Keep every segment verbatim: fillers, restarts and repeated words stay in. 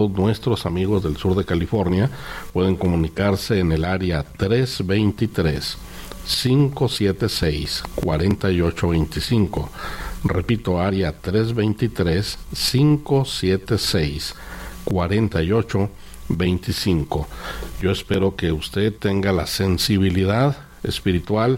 Nuestros amigos del sur de California pueden comunicarse en el área tres dos tres, cinco siete seis, cuatro ocho dos cinco. Repito, área tres dos tres, cinco siete seis, cuatro ocho dos cinco. Yo espero que usted tenga la sensibilidad espiritual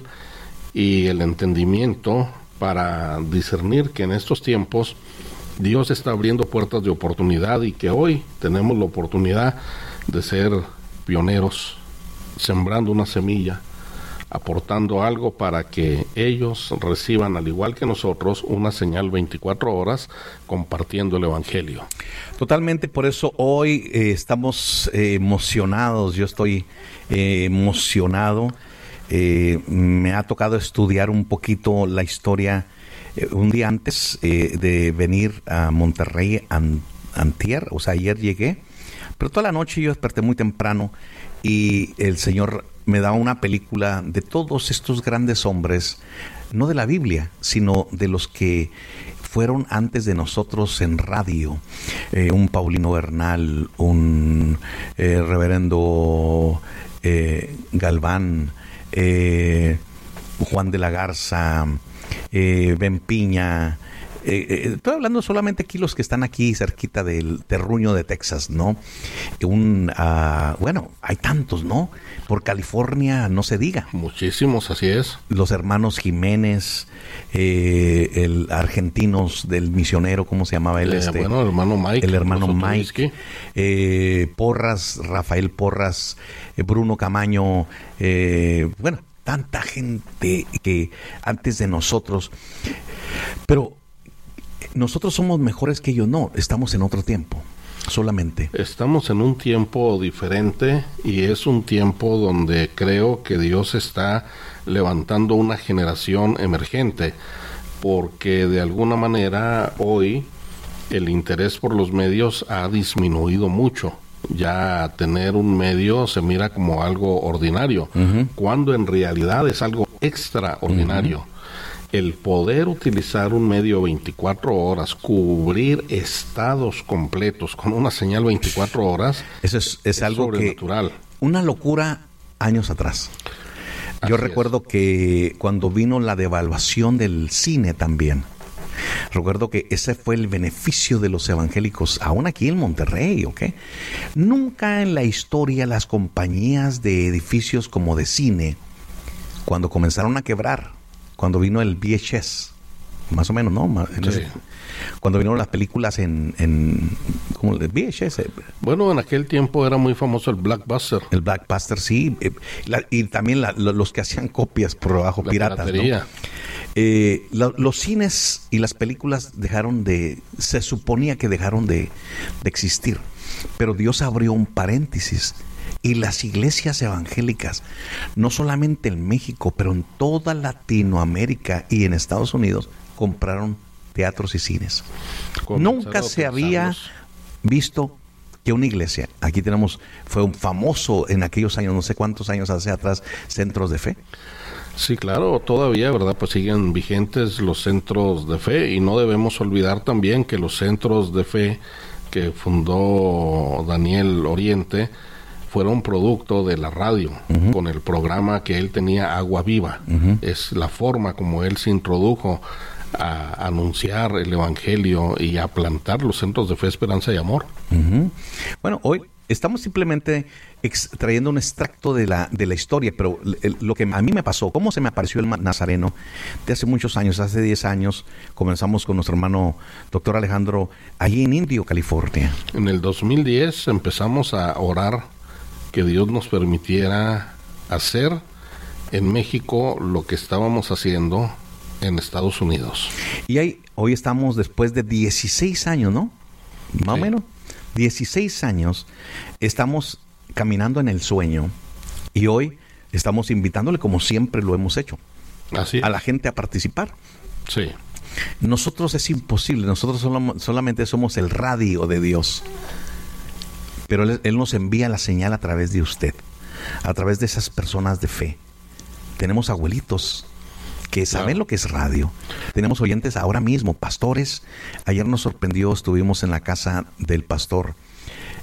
y el entendimiento para discernir que en estos tiempos Dios está abriendo puertas de oportunidad y que hoy tenemos la oportunidad de ser pioneros, sembrando una semilla, aportando algo para que ellos reciban, al igual que nosotros, una señal veinticuatro horas compartiendo el Evangelio. Totalmente, por eso hoy eh, estamos eh, emocionados, yo estoy eh, emocionado. Eh, me ha tocado estudiar un poquito la historia eh, un día antes eh, de venir a Monterrey an, antier, o sea, ayer llegué, pero toda la noche yo desperté muy temprano y el Señor me da una película de todos estos grandes hombres, no de la Biblia, sino de los que fueron antes de nosotros en radio. Eh, un Paulino Bernal, un eh, reverendo eh, Galván, eh, Juan de la Garza, eh, Ben Piña. Eh, eh, estoy hablando solamente aquí los que están aquí cerquita del terruño de Texas, ¿no? Un, uh, bueno, hay tantos, ¿no? Por California no se diga. Muchísimos, así es. Los hermanos Jiménez, eh, el argentinos del misionero, ¿cómo se llamaba él? Eh, este? Bueno, el hermano Mike. El hermano Mike. Eh, Porras, Rafael Porras, eh, Bruno Camaño, eh, bueno, tanta gente que antes de nosotros. Pero nosotros somos mejores que ellos, no, estamos en otro tiempo, solamente. Estamos en un tiempo diferente y es un tiempo donde creo que Dios está levantando una generación emergente, porque de alguna manera hoy el interés por los medios ha disminuido mucho. Ya tener un medio se mira como algo ordinario, uh-huh. cuando en realidad es algo extraordinario. Uh-huh. El poder utilizar un medio veinticuatro horas, cubrir estados completos con una señal veinticuatro horas, eso es, es, es algo sobrenatural. Que, una locura años atrás. Así Yo recuerdo es. que cuando vino la devaluación del cine también, recuerdo que ese fue el beneficio de los evangélicos, aún aquí en Monterrey, ¿ok? Nunca en la historia las compañías de edificios como de cine, cuando comenzaron a quebrar, cuando vino el V H S, más o menos, ¿no? En sí. el, cuando vinieron las películas en, en ¿cómo? El V H S. Bueno, en aquel tiempo era muy famoso el Blockbuster. El Blockbuster, sí. Eh, la, y también la, lo, los que hacían copias por debajo, la piratas, piratería. ¿No? Eh, lo, los cines y las películas dejaron de, se suponía que dejaron de, de existir. Pero Dios abrió un paréntesis. Y las iglesias evangélicas, no solamente en México, pero en toda Latinoamérica y en Estados Unidos, compraron teatros y cines. Nunca se había visto que una iglesia, aquí tenemos, fue un famoso en aquellos años, no sé cuántos años hacia atrás, centros de fe. Sí, claro, todavía, ¿verdad? Pues siguen vigentes los centros de fe y no debemos olvidar también que los centros de fe que fundó Daniel Oriente fueron producto de la radio, uh-huh. con el programa que él tenía, Agua Viva. Uh-huh. Es la forma como él se introdujo a anunciar el Evangelio y a plantar los centros de fe, esperanza y amor. Uh-huh. Bueno, hoy estamos simplemente extrayendo un extracto de la, de la historia, pero el, lo que a mí me pasó, cómo se me apareció el Nazareno de hace muchos años, hace diez años, comenzamos con nuestro hermano doctor Alejandro, allí en Indio, California. En el dos mil diez empezamos a orar que Dios nos permitiera hacer en México lo que estábamos haciendo en Estados Unidos. Y ahí, hoy estamos después de dieciséis años, ¿no? Más sí. o menos. dieciséis años, estamos caminando en el sueño y hoy estamos invitándole, como siempre lo hemos hecho, Así es. a la gente a participar. Sí. Nosotros es imposible, nosotros solo, solamente somos el radio de Dios. Pero él, él nos envía la señal a través de usted, a través de esas personas de fe. Tenemos abuelitos que saben claro. lo que es radio. Tenemos oyentes ahora mismo, pastores. Ayer nos sorprendió, estuvimos en la casa del pastor